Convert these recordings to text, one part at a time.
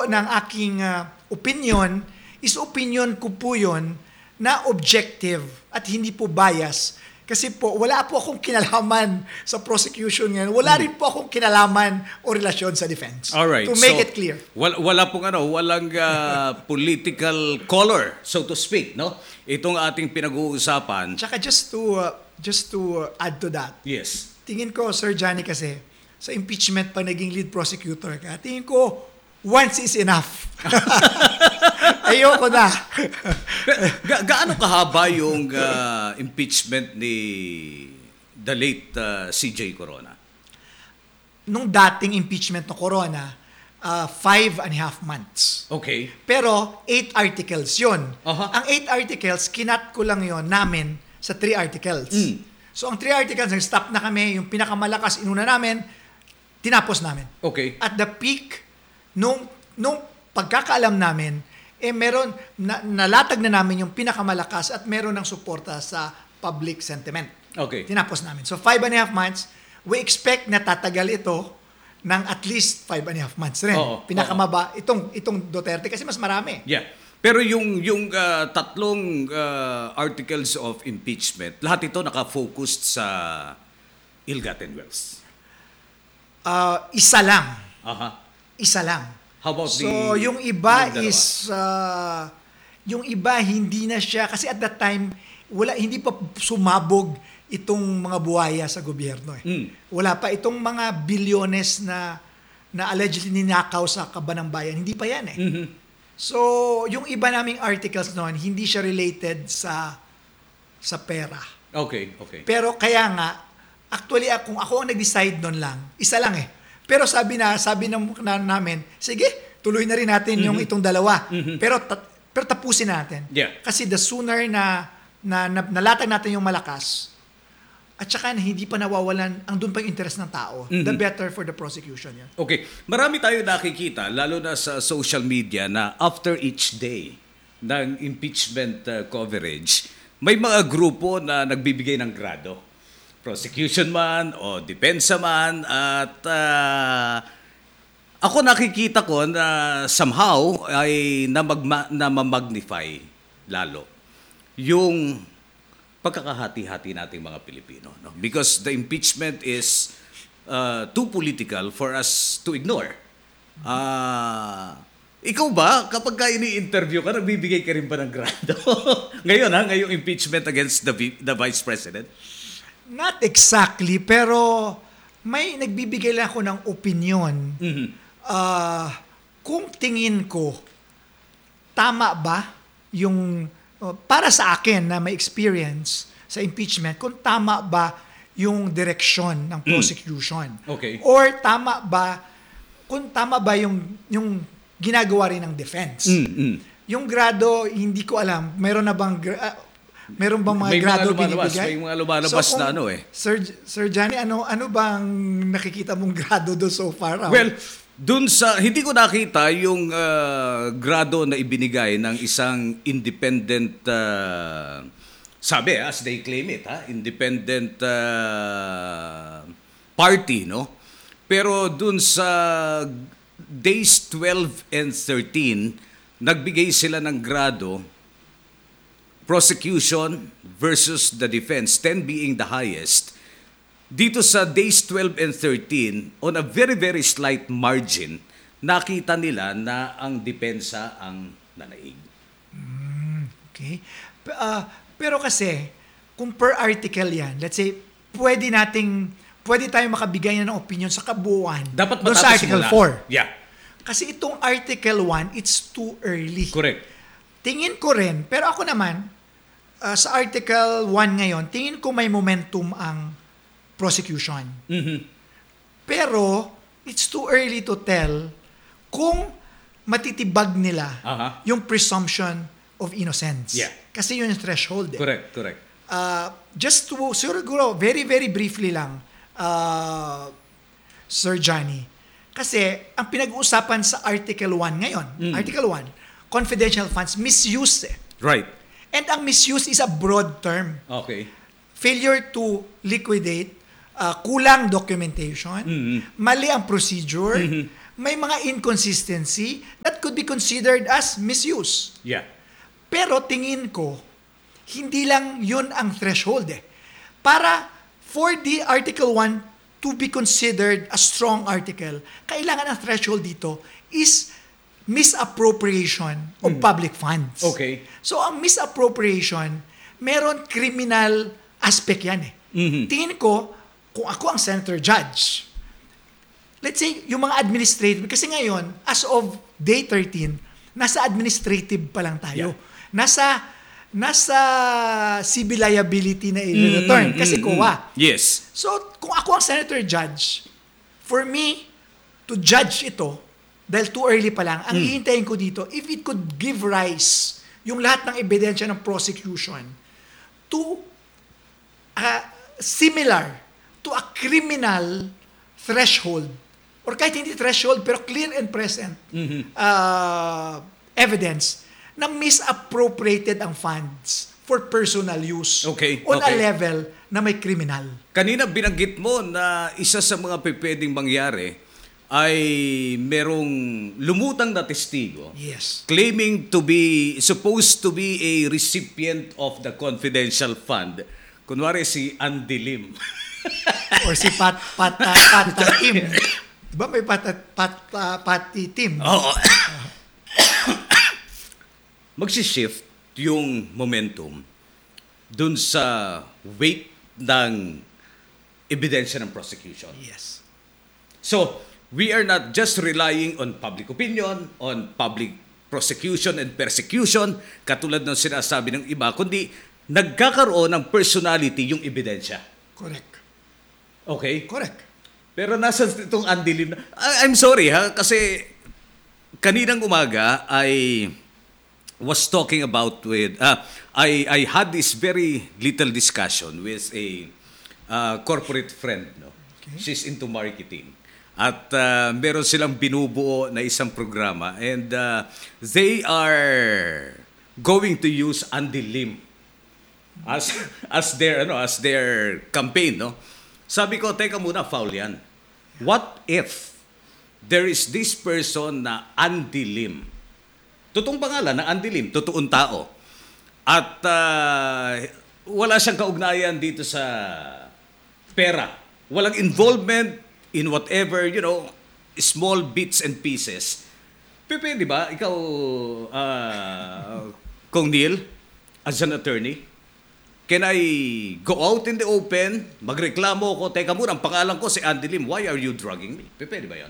po ng aking opinion is opinion ko po yun na objective at hindi po bias. Kasi po, wala po akong kinalaman sa prosecution ngayon. Wala rin po akong kinalaman o relasyon sa defense. Alright. To make it clear. Wala pong walang political color, so to speak, no? Itong ating pinag-uusapan. Tsaka just to add to that. Yes. Tingin ko, Sir Johnny, kasi sa impeachment pag naging lead prosecutor ka, tingin ko, once is enough. Ayoko na. Gaano kahaba yung impeachment ni the late CJ Corona? Nung dating impeachment ng Corona, 5.5 months. Okay. Pero 8 articles yun. Uh-huh. Ang 8 articles, kinat ko lang yun namin sa 3 articles. So ang 3 articles, nag-stop na kami, yung pinakamalakas inuna namin, tinapos namin. Okay. At the peak, nung pagkakaalam namin, meron, nalatag na namin yung pinakamalakas at meron ng suporta sa public sentiment. Okay. Tinapos namin. So 5.5 months, we expect na tatagal ito ng at least 5.5 months rin. Pinakamaba, itong Duterte kasi mas marami. Yeah. Pero yung tatlong articles of impeachment, lahat ito nakafocused sa ill-gotten wealth. Isa lang. Aha. Isa lang. How about so, yung iba is, yung iba hindi na siya, kasi at that time, hindi pa sumabog itong mga buhaya sa gobyerno. Wala pa itong mga bilyones na allegedly ninakaw sa kaban ng bayan. Hindi pa yan . So, yung iba naming articles noon, hindi siya related sa pera. Okay. Pero kaya nga, actually, kung ako ang nag-decide noon lang, isa lang . Pero sabi namin, sige, tuloy na rin natin yung itong dalawa. Pero tapusin natin. Yeah. Kasi the sooner na nalatag natin yung malakas, at saka hindi pa nawawalan, ang doon pa yung interest ng tao, the better for the prosecution yan. Okay. Marami tayo nakikita, lalo na sa social media, na after each day ng impeachment coverage, may mga grupo na nagbibigay ng grado. Prosecution man o depensa man, at ako nakikita ko na somehow ay na-magnify lalo yung pagkakahati-hati nating mga Pilipino, no? Because the impeachment is too political for us to ignore. Ikaw ba, kapag ini-interview ka, nagbibigay ka rin ba ng grado? Ngayong impeachment against the Vice President? Not exactly, pero may nagbibigay lang ako ng opinion. Kung tingin ko, tama ba yung, para sa akin na may experience sa impeachment, kung tama ba yung direksyon ng prosecution? Okay. Or kung tama ba yung ginagawa rin ng defense? Yung grado, hindi ko alam. Meron bang mga grado binibigay? May mga lumalabas na Sir Johnny, ano bang nakikita mong grado do so far? Well, hindi ko nakita yung grado na ibinigay ng isang independent, as they claim it, independent party, no? Pero dun sa days 12 and 13, nagbigay sila ng grado, prosecution versus the defense, 10 being the highest. Dito sa days 12 and 13, on a very, very slight margin, nakita nila na ang depensa ang nanaig. Okay. Pero kasi, kung per article yan, let's say, pwede tayong makabigay ng opinion sa kabuuan. Dapat doon sa Article 4. Yeah. Kasi itong Article 1, it's too early. Correct. Tingin ko rin, pero ako naman, sa Article 1 ngayon, tingin ko may momentum ang prosecution. Pero, it's too early to tell kung matitibag nila yung presumption of innocence. Yeah. Kasi yun yung threshold. Correct. Just to, siguro, very, very briefly lang, Sir Johnny. Kasi, ang pinag-uusapan sa Article 1 ngayon, Article 1, confidential funds, misuse. Right. And ang misuse is a broad term. Okay. Failure to liquidate, kulang documentation, mali ang procedure, may mga inconsistency that could be considered as misuse. Yeah. Pero tingin ko, hindi lang yun ang threshold eh. Para for the Article 1 to be considered a strong article, kailangan ang threshold dito is misappropriation of public funds. Okay. So ang misappropriation, meron criminal aspect yan eh. Tingin ko, kung ako ang senator judge, let's say, yung mga administrative, kasi ngayon, as of day 13, nasa administrative pa lang tayo. Nasa civil liability na i-return. Kasi COA. Yes. So, kung ako ang senator judge, for me to judge ito, dahil too early pa lang, ang hihintayin ko dito, if it could give rise, yung lahat ng ebidensya ng prosecution, to similar to a criminal threshold, or kahit hindi threshold, pero clear and present evidence na misappropriated ang funds for personal use on a level na may criminal. Kanina binanggit mo na isa sa mga pwedeng mangyari ay merong lumutang na testigo claiming to be, supposed to be a recipient of the confidential fund. Kunwari si Andy Lim. Or si Pata Tim. Diba may Pati Tim? Oo. Magsishift yung momentum dun sa weight ng ebidensya ng prosecution. Yes. So, we are not just relying on public opinion, on public prosecution and persecution, katulad ng sinasabi ng iba, kundi nagkakaroon ng personality yung ebidensya. Correct. Okay? Correct. Pero nasa itong Andy Lim, I'm sorry ha, kasi kaninang umaga I was talking about with, I had this very little discussion with a corporate friend. No? Okay. She's into marketing. At meron silang binubuo na isang programa and they are going to use Andy Lim as their campaign, no? Sabi ko, teka muna, foul yan. What if there is this person na Andy Lim? Totoong pangalan na Andy Lim, totoong tao. At wala siyang kaugnayan dito sa pera. Walang involvement in whatever, small bits and pieces. Pwede ba, ikaw, Kong Neil, as an attorney, can I go out in the open, magreklamo ko, teka muna, ang pangalan ko si Andy Lim, why are you drugging me? Pwede ba yan?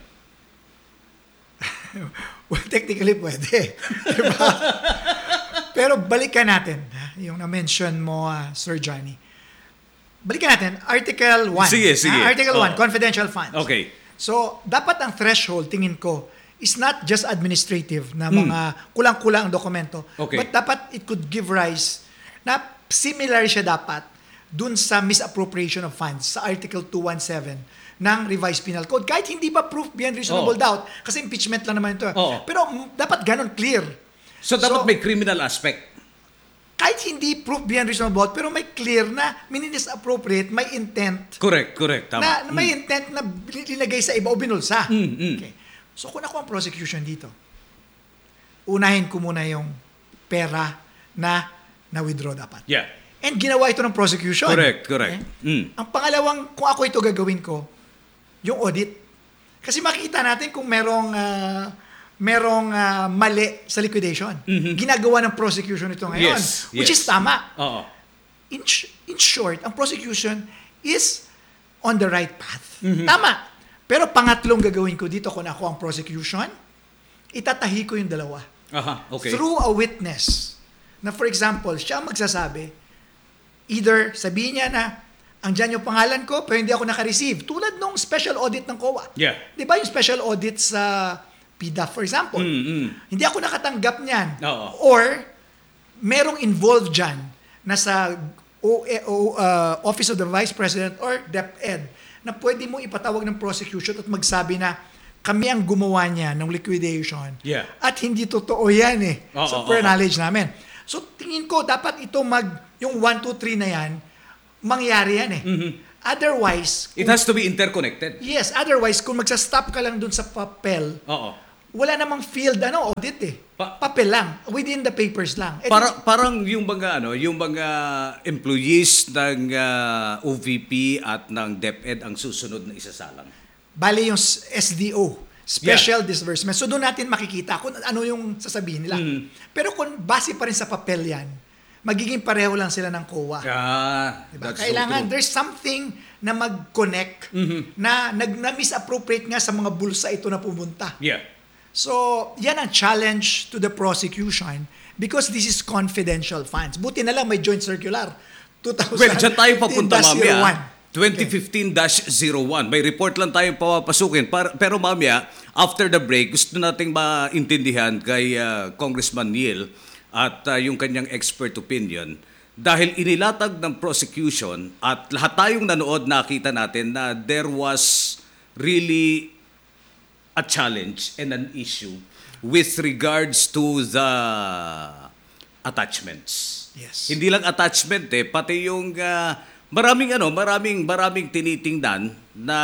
Well, technically pwede. Diba? Pero balikan natin, yung na-mention mo, Sir Johnny. Balikan natin, Article 1. Sige. Article 1, confidential funds. Okay. So, dapat ang threshold, tingin ko, is not just administrative na mga kulang-kulang ang dokumento. Okay. But dapat it could give rise na similar siya dapat dun sa misappropriation of funds sa Article 217 ng Revised Penal Code. Kahit hindi pa proof beyond reasonable doubt, kasi impeachment lang naman ito. Pero dapat ganun clear. So, dapat may criminal aspect. Kahit hindi proof beyond reasonable doubt, pero may clear na misappropriate, may intent. Correct. Tama. Na may intent na linagay sa iba o binulsa. Okay. So, kung ako ang prosecution dito, unahin ko muna yung pera na withdraw dapat. Yeah. And ginawa ito ng prosecution. Correct. Okay? Ang pangalawang, kung ako ito gagawin ko, yung audit. Kasi makikita natin kung merong mali sa liquidation. Ginagawa ng prosecution ito ngayon. Which is tama. In short, ang prosecution is on the right path. Tama. Pero pangatlong gagawin ko dito kung ako ang prosecution, itatahi ko yung dalawa. Okay. Through a witness. Na for example, siya ang magsasabi, either sabihin niya na, andyan yung pangalan ko, pero hindi ako naka-receive. Tulad nung special audit ng COA. Yeah. Di ba yung special audit sa PDAF, for example? Hindi ako nakatanggap niyan. Or, merong involved dyan na sa Office of the Vice President or DepEd na pwede mo ipatawag ng prosecution at magsabi na kami ang gumawa niya ng liquidation. Yeah. At hindi totoo yan sa knowledge namin. So, tingin ko, dapat ito yung 1, 2, 3 na yan, mangyari yan Otherwise... It has to be interconnected. Yes, otherwise, kung magsa-stop ka lang dun sa papel, wala namang field audit eh. Papel lang, within the papers lang. Parang yung mga employees ng OVP at ng DepEd ang susunod na isasalang. Bali yung SDO, Special Disbursement. So doon natin makikita kung ano yung sasabihin nila. Pero kung base pa rin sa papel yan, magiging pareho lang sila ng COA. Diba? Kailangan, there's something na mag-connect na misappropriate nga sa mga bulsa ito na pumunta. Yeah. So, yan ang challenge to the prosecution because this is confidential funds. Buti na lang may joint circular. 2000, well, dyan tayo papunta, mamaya. 2015-01. 2015-01. May report lang tayong papapasukin. Pero mamaya, after the break, gusto nating maintindihan kay Congressman Neil at yung kanyang expert opinion dahil inilatag ng prosecution at lahat tayong nanood nakita natin na there was really a challenge and an issue with regards to the attachments. Yes. Hindi lang attachment pati yung maraming tinitingnan na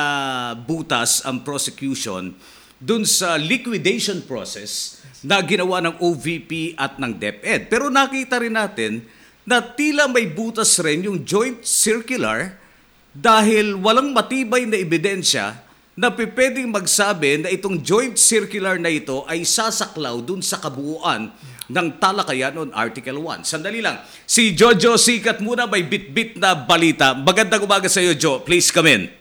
butas ang prosecution dun sa liquidation process na ginawa ng OVP at ng DepEd. Pero nakita rin natin na tila may butas rin yung joint circular dahil walang matibay na ebidensya na pwedeng magsabi na itong joint circular na ito ay sasaklaw dun sa kabuuan ng talakayan on Article 1. Sandali lang. Si Jojo Sikat muna, may bit-bit na balita. Magandang umaga sa iyo, Jo. Please come in.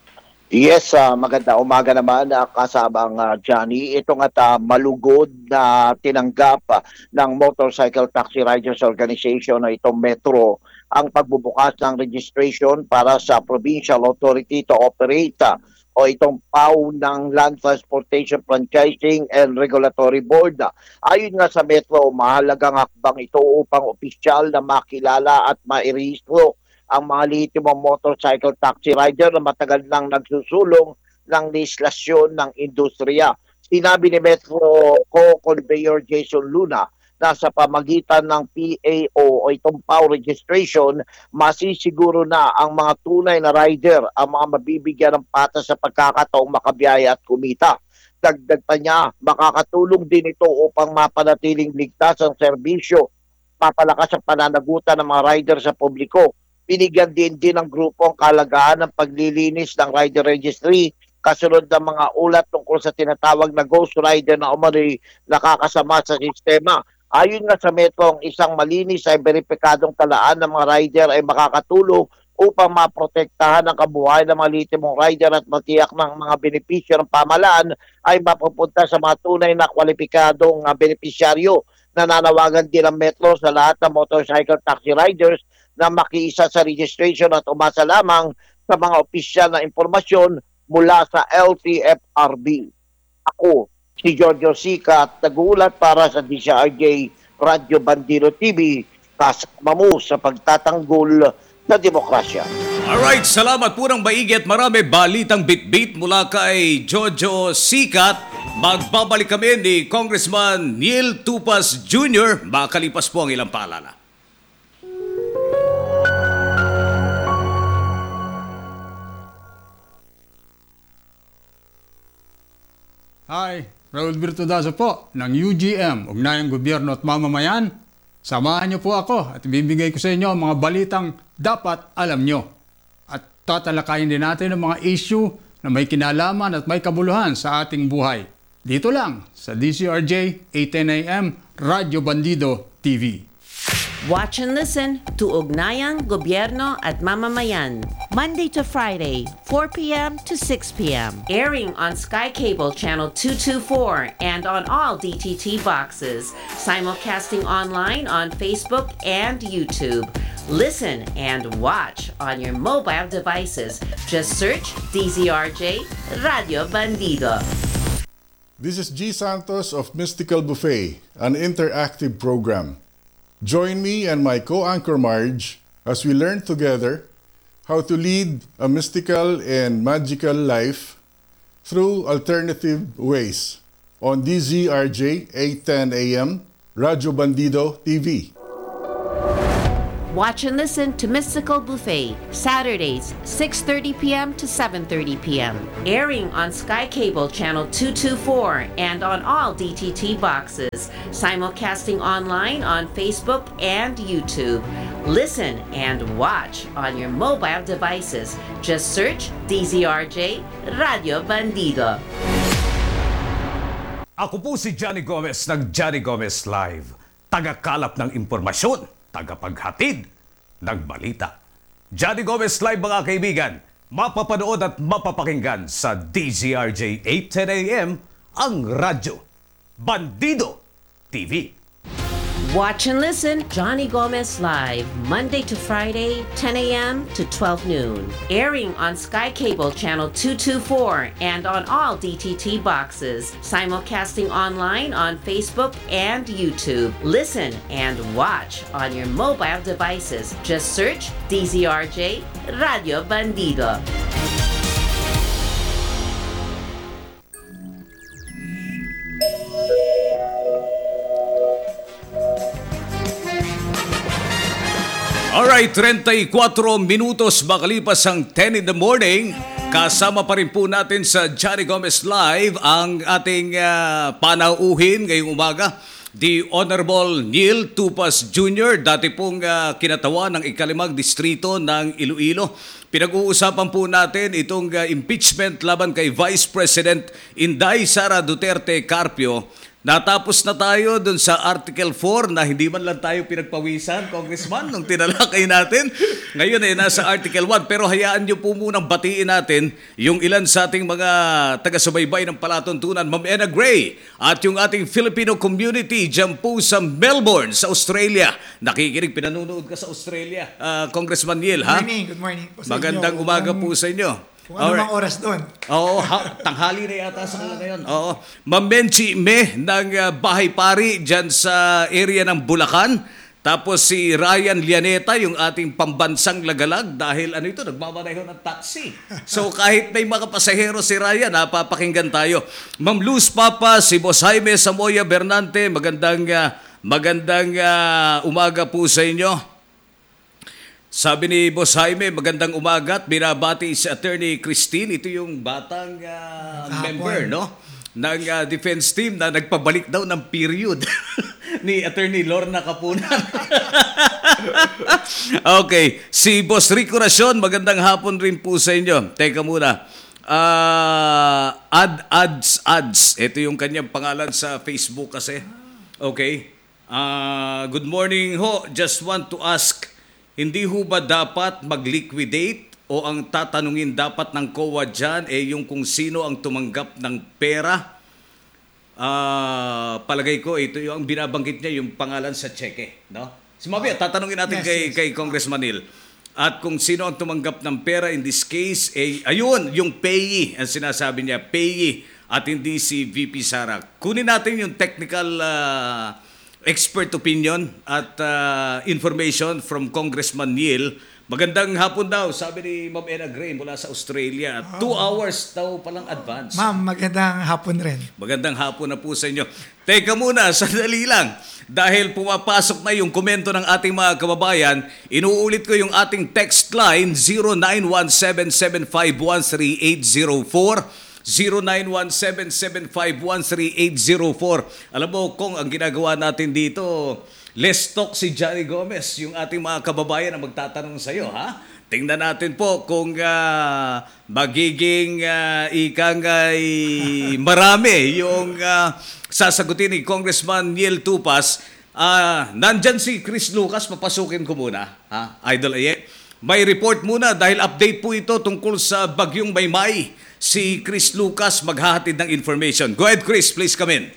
Yes, maganda umaga naman kasabang Johnny. Ito nga malugod na tinanggap ng Motorcycle Taxi Riders Organization na itong Metro ang pagbubukas ng registration para sa Provincial Authority to Operate o itong PAO ng Land Transportation Franchising and Regulatory Board. Ayon nga sa Metro, mahalagang hakbang ito upang opisyal na makilala at mairehistro ang mga lihitimong motorcycle taxi rider na matagal nang nagsusulong ng legislasyon ng industriya. Sinabi ni Metro Co-Conveyor Jason Luna na sa pamagitan ng PAO o itong PAO registration, masisiguro na ang mga tunay na rider ang mga mabibigyan ng patas sa pagkakataong makabiyaya at kumita. Dagdag pa niya, makakatulong din ito upang mapanatiling ligtas ang serbisyo, papalakas ang pananagutan ng mga rider sa publiko. Binigyan din ng grupo ang kalagahan ng paglilinis ng rider registry kasunod ng mga ulat tungkol sa tinatawag na ghost rider na umano'y nakakasama sa sistema. Ayon nga sa Metro, ang isang malinis ay beripikadong talaan ng mga rider ay makakatulong upang maprotektahan ang kabuhayan ng mga lihitimong rider at matiyak ng mga benepisyo ng pamahalaan ay mapupunta sa mga tunay na kwalipikadong benepisyaryo. Nananawagan din ang Metro sa lahat ng motorcycle taxi riders na makiisa sa registration at umasa lamang sa mga opisyal na impormasyon mula sa LTFRB. Ako, si Giorgio Sica, nag-uulat para sa DCRJ Radio Bandido TV, kasama mo sa pagtatanggol sa demokrasya. Alright, salamat po ng maigi at marami balitang bit-bit mula kay Jojo Sikat. Magbabalik kami ni Congressman Neil Tupas Jr. Makalipas po ang ilang paalala. Hi, Raul Virtudazo po ng UGM, Ugnayang Gobyerno at Mamamayan. Samahan niyo po ako at ibibigay ko sa inyo ang mga balitang dapat alam niyo. At tatalakayin din natin ang mga issue na may kinalaman at may kabuluhan sa ating buhay. Dito lang sa DCRJ 810 AM Radyo Bandido TV. Watch and listen to Ugnayang Gobyerno at Mamamayan, Monday to Friday, 4 p.m. to 6 p.m. Airing on Sky Cable Channel 224 and on all DTT boxes. Simulcasting online on Facebook and YouTube. Listen and watch on your mobile devices. Just search DZRJ Radio Bandido. This is G. Santos of Mystical Buffet, an interactive program. Join me and my co-anchor Marge as we learn together how to lead a mystical and magical life through alternative ways on DZRJ 810 AM, Radyo Bandido TV. Watch and listen to Mystical Buffet, Saturdays, 6:30 p.m. to 7:30 p.m. Airing on Sky Cable Channel 224 and on all DTT boxes. Simulcasting online on Facebook and YouTube. Listen and watch on your mobile devices. Just search DZRJ Radio Bandido. Ako po si Johnny Gomez ng Johnny Gomez Live. Tagakalap ng impormasyon, tagapaghatid ng balita. Johnny Gomez Live mga kaibigan, mapapanood at mapapakinggan sa DZRJ 8:10 AM ang radyo Bandido TV. Watch and listen Johnny Gomez Live, Monday to Friday, 10 a.m. to 12 noon. Airing on Sky Cable Channel 224 and on all DTT boxes. Simulcasting online on Facebook and YouTube. Listen and watch on your mobile devices. Just search DZRJ Radio Bandido. Alright, 34 minutos makalipas ang 10 in the morning. Kasama pa rin po natin sa Johnny Gomez Live ang ating panauhin ngayong umaga. The Honorable Neil Tupas Jr., dati pong kinatawa ng ikalimang distrito ng Iloilo. Pinag-uusapan po natin itong impeachment laban kay Vice President Inday Sara Duterte Carpio. Natapos na tayo dun sa Article 4 na hindi man lang tayo pinagpawisan, Congressman, nung tinalakay natin. Ngayon nasa Article 1. Pero hayaan nyo po munang batiin natin yung ilan sa ating mga taga-subaybay ng palatuntunan, Ma'am Ena Gray, at yung ating Filipino community dyan po sa Melbourne, sa Australia. Nakikinig, pinanunood ka sa Australia, Congressman Neil, ha? Good morning po sa Magandang inyo. umaga po sa inyo. Kung ano mang oras doon. Oo, tanghali na yata sa kanila ngayon. Oo. Ma'am Menchi Me ng Bahay Pari dyan sa area ng Bulacan. Tapos si Ryan Lianeta, yung ating pambansang lagalag dahil nagmamaneho ng taxi. So kahit may mga pasahero si Ryan, napapakinggan tayo. Ma'am Luz Papa, si Boss Jaime Samoya Bernante, magandang umaga po sa inyo. Sabi ni Boss Jaime, magandang umaga at binabati si Attorney Christine. Ito yung batang member ng defense team na nagpabalik daw ng period ni Attorney Lorna Capunan. Okay, si Boss Rico Racion, magandang hapon rin po sa inyo. Teka muna. Ads. Ito yung kanyang pangalan sa Facebook kasi. Okay. Good morning ho. Just want to ask, hindi ho ba dapat mag-liquidate o ang tatanungin dapat ng COA dyan yung kung sino ang tumanggap ng pera? Palagay ko, ito yung binabanggit niya, yung pangalan sa cheque. No? Sumabi, tatanungin natin kay Congressman Neil. At kung sino ang tumanggap ng pera, in this case, ayun, yung payee, ang sinasabi niya, payee, at hindi si VP Sara. Kunin natin yung technical expert opinion at information from Congressman Neil. Magandang hapon daw, sabi ni Ma'am Ena Gray mula sa Australia. 2 hours daw palang advance. Ma'am, magandang hapon rin. Magandang hapon na po sa inyo. Teka muna, sandali lang. Dahil pumapasok na yung komento ng ating mga kababayan, inuulit ko yung ating text line 0917-751-3804. 0917-751-3804. Alam mo, kung ang ginagawa natin dito, let's talk si Johnny Gomez, yung ating mga kababayan na magtatanong sa iyo, ha? Tingnan natin po kung magiging marami yung sasagutin ni Congressman Neil Tupas. Nandyan si Chris Lucas, papasukin ko muna, ha? Idol Aye. May report muna dahil update po ito tungkol sa Bagyong Maymay. Si Chris Lucas maghahatid ng information. Go ahead, Chris. Please come in.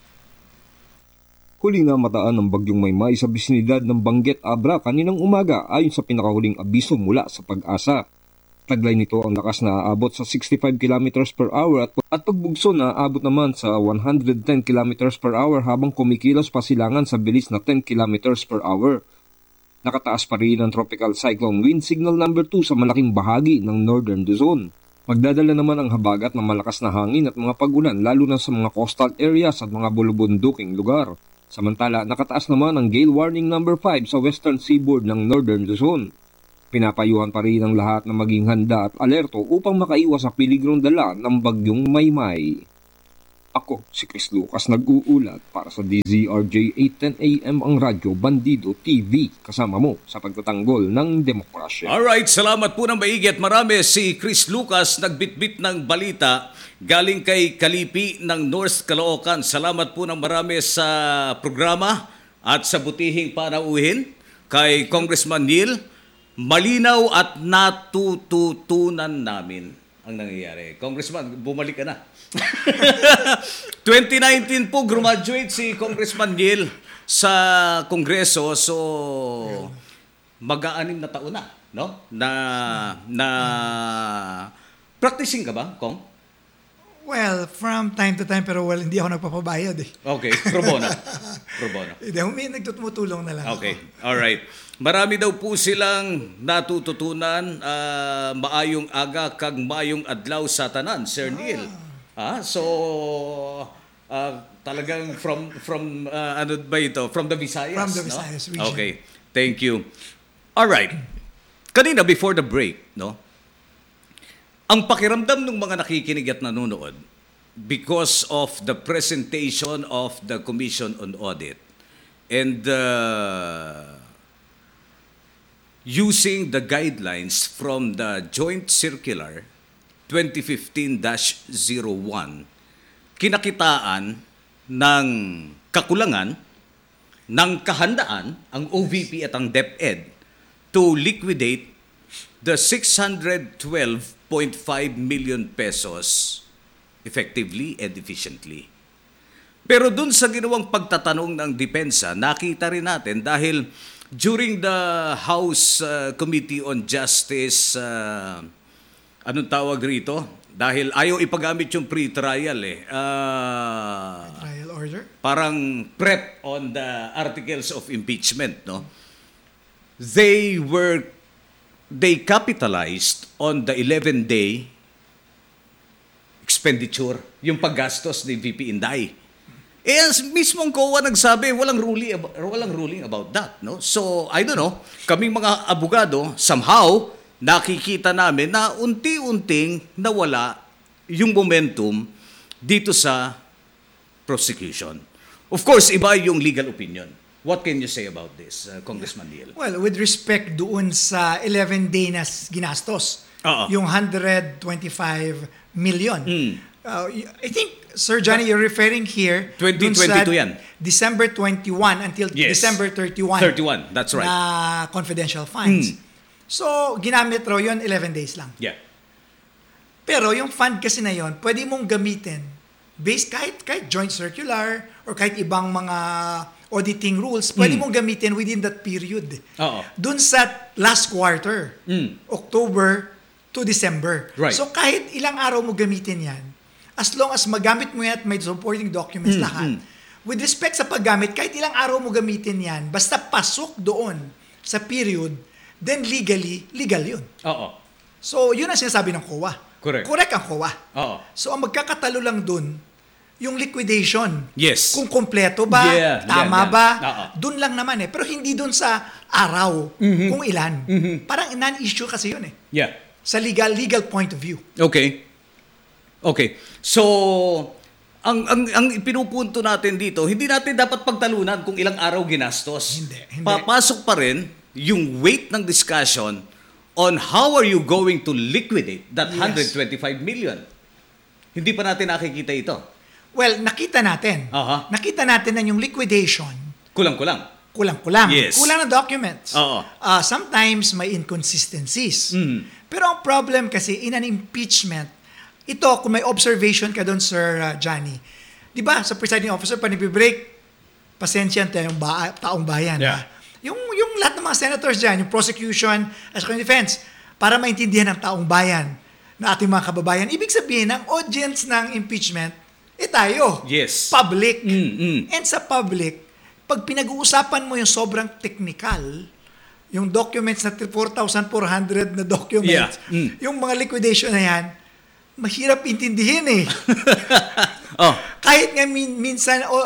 Huling namataan ng Bagyong Maymay sa bisinidad ng Benguet, Abra kaninang umaga ayon sa pinakahuling abiso mula sa Pag-asa. Taglay nito ang lakas na aabot sa 65 km per hour at pagbugso na aabot naman sa 110 km per hour habang kumikilos pa silangan sa bilis na 10 km per hour. Nakataas pa rin ang tropical cyclone wind signal number 2 sa malaking bahagi ng Northern Luzon. Magdadala naman ang habagat ng malakas na hangin at mga pagulan lalo na sa mga coastal areas at mga bulubunduking lugar. Samantala, nakataas naman ang gale warning number 5 sa western seaboard ng Northern Luzon. Pinapayuhan pa rin ang lahat na maging handa at alerto upang makaiwas sa peligrong dala ng bagyong Maymay. Ako, si Chris Lucas, nag-uulat para sa DZRJ 810 AM ang Radyo Bandido TV, kasama mo sa pagtatanggol ng demokrasya. Alright, salamat po ng maigi at marami si Chris Lucas, nagbitbit ng balita galing kay Kalipi ng North Caloocan. Salamat po ng marami sa programa at sa butihing panauhin kay Congressman Neil. Malinaw at natututunan namin ang nangyayari. Congressman, bumalik ka na. 2019 po, graduate si Congressman Neil sa Kongreso. So, mag-aanim na taon na, no? Na practicing ka ba, Kong? Well, from time to time, pero hindi ako nagpapabayad eh. Okay, pro bono. Pro bono. Hindi, nagtutulong na lang. Okay, all right. Marami daw po silang natututunan, maayong aga kag maayong adlaw sa tanan, Sir Neil. So talagang from ano ba ito? From the Visayas, From the no? Visayas region. Okay. Thank you. All right. Kanina before the break, no? Ang pakiramdam ng mga nakikinig at nanonood because of the presentation of the Commission on Audit and using the guidelines from the Joint Circular 2015-01, kinakitaan ng kakulangan ng kahandaan ang OVP at ang DepEd to liquidate the 612.5 million pesos effectively and efficiently. Pero dun sa ginawang pagtatanong ng depensa, nakita rin natin dahil during the House Committee on Justice, anong tawag rito? Dahil ayaw ipagamit yung pre-trial Trial order? Parang prep on the articles of impeachment, no? They capitalized on the 11-day expenditure, yung paggastos ni VP Inday. Mismong COA nagsabi, walang ruling about that, no? So, I don't know, kaming mga abogado, somehow, nakikita namin na unti-unting nawala yung momentum dito sa prosecution. Of course, iba yung legal opinion. What can you say about this, Congressman Neil? Well, with respect doon sa 11-day na ginastos, yung 125 million. I think, Sir Johnny, you're referring here 2022 yan. December 21 until Yes. December 31. 31, that's right. Na confidential funds. So, ginamit raw yun 11 days lang. Yeah. Pero yung fund kasi na yun, pwede mong gamitin based kahit joint circular or kahit ibang mga auditing rules, pwede mong gamitin within that period. Oo. Dun sa last quarter, October to December. Right. So kahit ilang araw mo gamitin yan, as long as magamit mo yan at may supporting documents lahat, with respect sa paggamit, kahit ilang araw mo gamitin yan, basta pasok doon sa period, then legal yun. Oo. So yun ang sinasabi ng COA. Correct. Correct ang COA. Oo. So ang magkakatalo lang dun, yung liquidation. Yes. Kung kompleto ba, tama yeah. ba, Oo. dun lang naman eh. Pero hindi dun sa araw, kung ilan. Parang non-issue kasi yun eh. Yeah. Sa legal point of view. Okay. So, ang pinupunto natin dito, hindi natin dapat pagtalunan kung ilang araw ginastos. Hindi. Papasok pa rin yung weight ng discussion on how are you going to liquidate that Yes. 125 million. Hindi pa natin nakikita ito. Well, nakita natin. Aha. Nakita natin na yung liquidation, Kulang-kulang. kulang-kulang. Yes. Kulang na documents. Oo. Sometimes may inconsistencies. Pero ang problem kasi in an impeachment, ito kung may observation ka doon, Sir Johnny, di ba sa presiding officer, panibibreak, pasensya tayong taong bayan. Yeah. Ha? Yung lahat ng mga senators dyan, yung prosecution at yung defense, para maintindihan ng taong bayan na ating mga kababayan. Ibig sabihin, ang audience ng impeachment, tayo. Yes. Public. And sa public, pag pinag-uusapan mo yung sobrang technical, yung documents na 4,400 na documents, yung mga liquidation na yan, mahirap intindihin eh. Oh. Kahit nga minsan,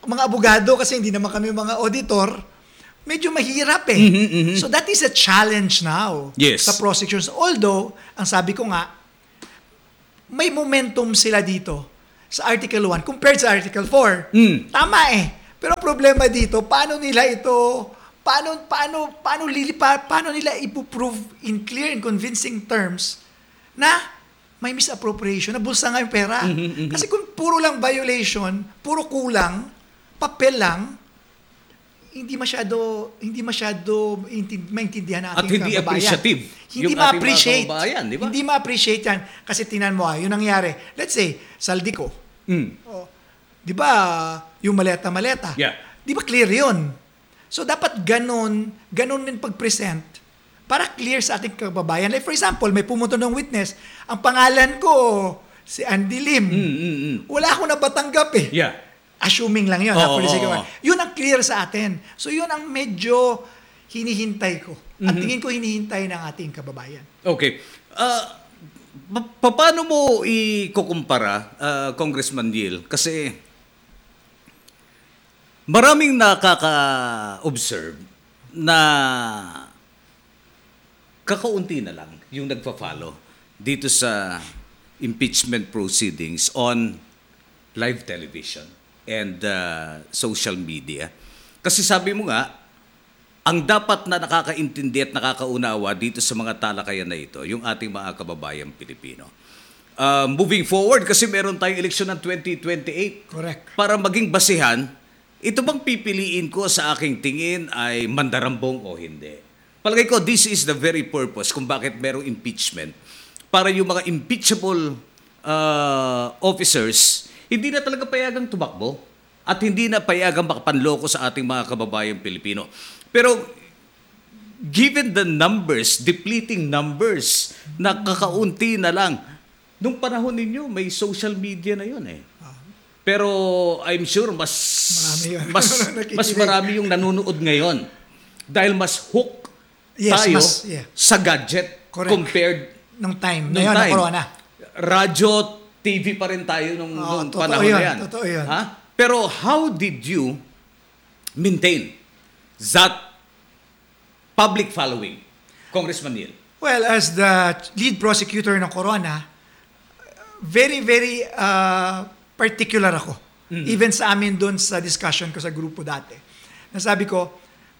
mga abogado, kasi hindi naman kami mga auditor, medyo mahirap eh. So that is a challenge now Yes. sa prosecutions. Although, ang sabi ko nga, may momentum sila dito sa Article 1 compared sa Article 4. Tama eh. Pero problema dito, paano nila ito, paano nila ipoprove in clear and convincing terms na may misappropriation, nabulsa nga yung pera. Kasi kung puro lang violation, puro kulang, papel lang, hindi masyado maintindihan ng At ating hindi kababayan. appreciative Hindi yung ating mga ma-appreciate. kababayan, di ba? Hindi ma-appreciate yan. Kasi tinan mo yun nangyari. Let's say, Saldico. Oh, di ba, yung maleta-maleta. Yeah. Di ba clear yun? So dapat ganun din pag-present para clear sa ating kababayan. Like for example, may pumunta ng witness, ang pangalan ko, si Andy Lim. Wala akong nabatanggap eh. Yeah. Assuming lang yun. Oo, For the sake of oo. Yun ang clear sa atin. So yun ang medyo hinihintay ko. At tingin ko hinihintay ng ating kababayan. Okay. Paano mo ikukumpara, Congressman Yil? Kasi maraming nakaka-observe na kakaunti na lang yung nagpa-follow dito sa impeachment proceedings on live television and social media. Kasi sabi mo nga, ang dapat na nakakaintindi at nakakaunawa dito sa mga talakayan na ito, yung ating mga kababayang Pilipino. Moving forward, kasi meron tayong eleksyon ng 2028. Correct. Para maging basihan, ito bang pipiliin ko sa aking tingin ay mandarambong o hindi? Palagay ko, this is the very purpose kung bakit merong impeachment. Para yung mga impeachable officers, hindi na talaga payagang tumakbo at hindi na payagang makapanloko sa ating mga kababayang Pilipino. Pero given the numbers, depleting numbers, na kakaunti na lang, nung panahon ninyo, may social media na yun eh. Pero I'm sure Marami yun. mas marami yung nanonood ngayon dahil mas hook tayo sa gadget. Correct. Compared Nung time nung na yun, time. ng corona. Radyo, TV pa rin tayo nung totoo panahon yun, na yan. totoo yun. Ha? Pero how did you maintain that public following, Congressman Neil? Well, as the lead prosecutor ng Corona, very, very particular ako. Even sa amin doon sa discussion ko sa grupo dati. Nasabi ko,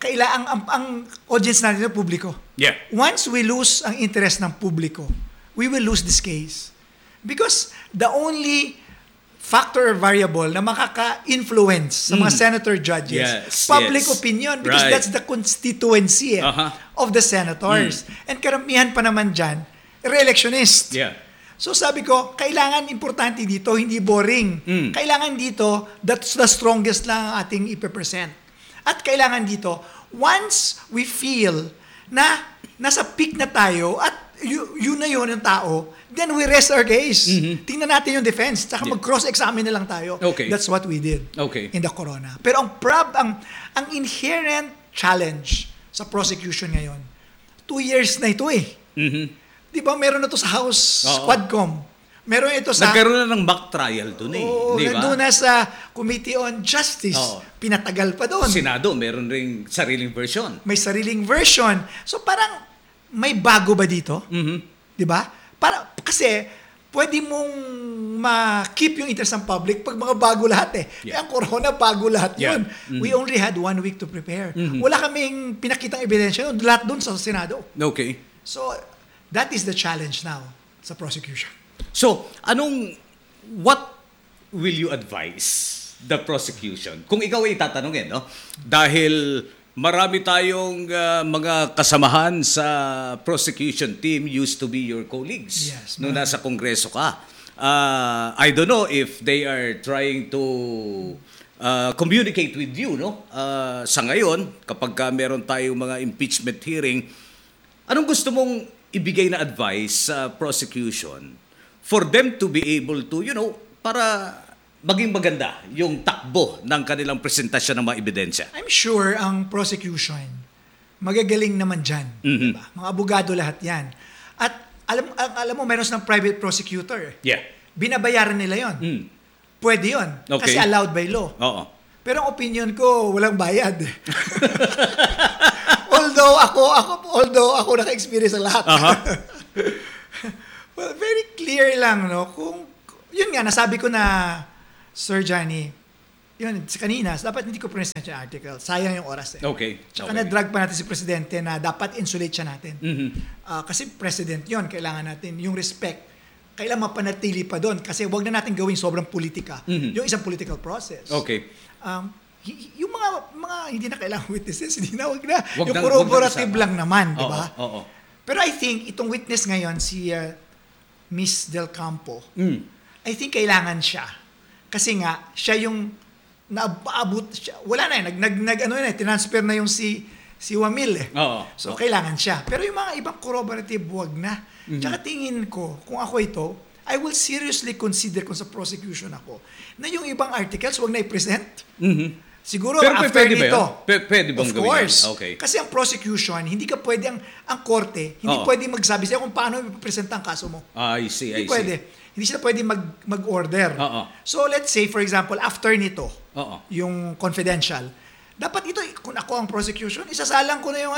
ang audience natin ng publiko. Yeah. Once we lose ang interest ng publiko, we will lose this case. Because the only factor or variable na makaka-influence sa mga senator judges, Yes, public yes. opinion, because Right. that's the constituency of the senators. And karamihan pa naman dyan, re-electionist. Yeah. So sabi ko, kailangan importante dito, hindi boring. Kailangan dito, that's the strongest lang ang ating ipipresent. At kailangan dito, once we feel na nasa peak na tayo at yun na yun ang tao, then we rest our case. Tingnan natin yung defense, tsaka mag-cross-examine na lang tayo. Okay. That's what we did in the Corona. Pero ang inherent challenge sa prosecution ngayon, 2 years na ito eh. Di ba meron na to sa House Quadcom? Meron ito sa... Nagkaroon na ng mock trial doon eh. Oo, di ba? doon na sa Committee on Justice. Pinatagal pa doon. Senado, meron ring sariling version. May sariling version. So parang may bago ba dito? Di ba? Kasi pwede mong ma-keep yung interest ng public pag mga bago lahat eh. Yeah. Ang Corona, bago lahat Yeah. yun. We only had 1 week to prepare. Wala kaming pinakitang ebidensya doon, lahat doon sa Senado. Okay. So, that is the challenge now sa prosecution. So, what will you advise the prosecution? Kung ikaw ay tatanungin, no? Dahil marami tayong mga kasamahan sa prosecution team used to be your colleagues. Yes, nung nasa kongreso ka. I don't know if they are trying to communicate with you, no? Sa ngayon, kapag meron tayong mga impeachment hearing, anong gusto mong ibigay na advice sa prosecution for them to be able to, para maging maganda yung takbo ng kanilang presentasyon ng mga ebidensya? I'm sure ang prosecution, magagaling naman dyan. Diba? Mga abogado lahat yan. At alam mo, meron silang private prosecutor. Yeah. Binabayaran nila yon. Pwede yon. Okay. Kasi allowed by law. Oo. Pero ang opinion ko, walang bayad. although ako naka-experience ng lahat. Well, very clear lang, no? Kung, yun nga, nasabi ko na, Sir Johnny, yun, kanina, dapat hindi ko present yung article. Sayang yung oras eh. Okay. Tsaka na-drag pa natin si Presidente na dapat insulate siya natin. Kasi President yun, kailangan natin yung respect. Kailangan mapanatili pa doon kasi wag na natin gawing sobrang politika. Yung isang political process. Okay. Yung mga hindi na kailangan witnesses, hindi na, wag na. Wag Yung na- corroborative wag na lang naman, di ba? Oo. Pero I think, itong witness ngayon, si Miss Del Campo, I think kailangan siya. Kasi nga, siya yung naabot siya. Wala na tinransfer na yung si Wamil eh. Oo. So, kailangan siya. Pero yung mga ibang corroborative, wag na. Tsaka tingin ko, kung ako ito, I will seriously consider kung sa prosecution ako, na yung ibang articles, wag na i-present. Siguro, Pero after pwede ba nito. yun? Pwede bang Of gawin course. yun? Okay. Kasi ang prosecution, hindi ka pwede, ang korte, hindi Oo. pwede magsabi sa'yo kung paano ipresenta ang kaso mo. I see. Hindi pwede. Hindi sila pwede mag-order. Oo. So, let's say, for example, after nito, Oo. yung confidential, dapat ito, kung ako ang prosecution, isasalang ko na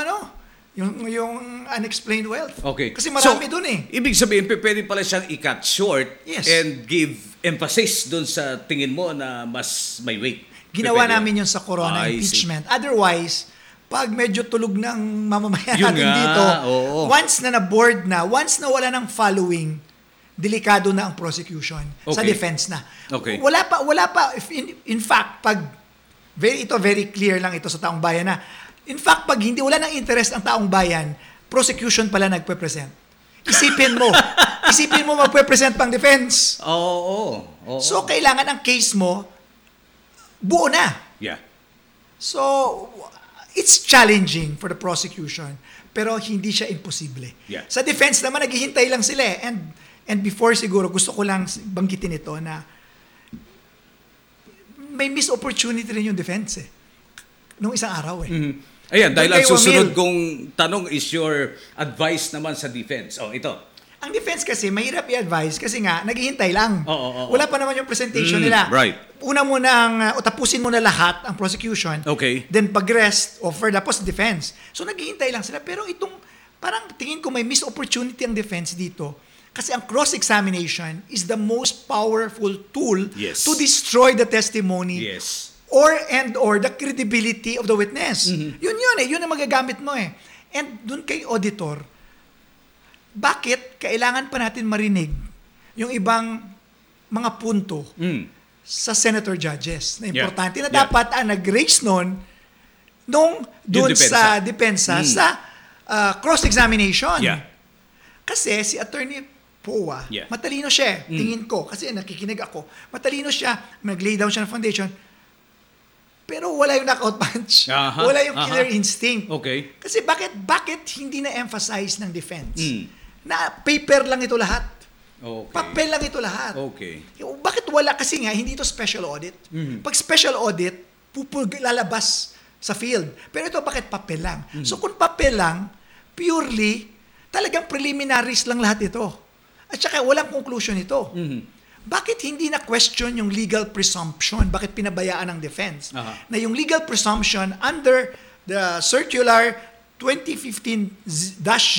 yung unexplained wealth. Okay. Kasi marami dun eh. Ibig sabihin, pwede pala siyang i-cut short Yes. and give emphasis dun sa tingin mo na mas may weight. Ginawa Pwede. namin yun sa corona I see. impeachment. Otherwise, pag medyo tulog ng mamamayan Yun natin nga, dito, oo. once na na-board na, once na wala ng following, delikado na ang prosecution sa Okay. defense na. Okay. Wala pa. In fact, pag very clear lang ito sa taong bayan na, in fact, pag hindi wala ng interest ang taong bayan, prosecution pala nagpe-present. Isipin mo magpe-present pang defense. Oo. So, kailangan ang case mo, buo na. Yeah. So, it's challenging for the prosecution, pero hindi siya imposible. Yeah. Sa defense naman, naghihintay lang sila eh. And before siguro, gusto ko lang banggitin ito na may missed opportunity rin yung defense eh. Nung isang araw eh. Ayan, dahil Doon ang kay susunod Wamil. kong tanong is your advice naman sa defense. Oh, ito. Ang defense kasi, mahirap i-advise kasi nga, naghihintay lang. Oo. Wala pa naman yung presentation nila. right. Una mo nang, o tapusin mo na lahat ang prosecution. Okay. Then pag-rest, offer, tapos defense. So naghihintay lang sila. Pero itong, parang tingin ko may missed opportunity ang defense dito. Kasi ang cross-examination is the most powerful tool Yes. to destroy the testimony Yes. or the credibility of the witness. Yun eh. Yun ang magagamit mo eh. And dun kay auditor, bakit kailangan pa natin marinig yung ibang mga punto sa senator judges na importante na dapat ang nag-raise nun doon sa depensa sa cross-examination. Yeah. Kasi si Attorney Powa, matalino siya, tingin ko, kasi nakikinig ako, matalino siya, nag-lay down siya ng foundation, pero wala yung knockout punch. Wala yung killer instinct. Okay. Kasi bakit hindi na-emphasize ng defense? Na paper lang ito lahat. Okay. Papel lang ito lahat. Okay. Bakit wala? Kasi nga, hindi ito special audit. Pag special audit, lalabas sa field. Pero ito, bakit papel lang? So kung papel lang, purely, talagang preliminaries lang lahat ito. At saka walang conclusion ito. Bakit hindi na question yung legal presumption? Bakit pinabayaan ng defense? Na yung legal presumption under the circular 2015-01,